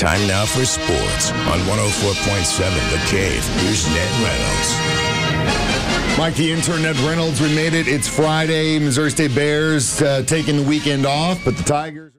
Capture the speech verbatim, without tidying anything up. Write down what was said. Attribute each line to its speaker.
Speaker 1: Time now for sports on one oh four point seven The Cave. Here's Ned Reynolds.
Speaker 2: Mike, the intern, Ned Reynolds, we made it. It's Friday. Missouri State Bears uh, taking the weekend off, but the Tigers...